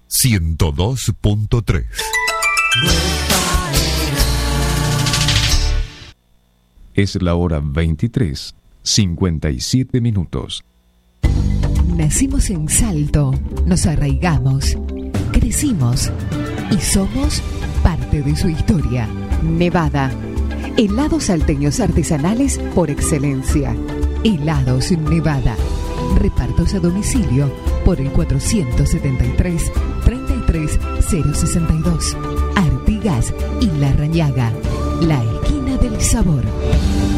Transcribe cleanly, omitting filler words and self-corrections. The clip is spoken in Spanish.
102.3. Es la hora 23:57. Nacimos en Salto, nos arraigamos, crecimos y somos parte de su historia. Nevada, helados salteños artesanales por excelencia. Helados Nevada, repartos a domicilio por el 473-33062. Artigas y La Rañaga, la esquina del sabor.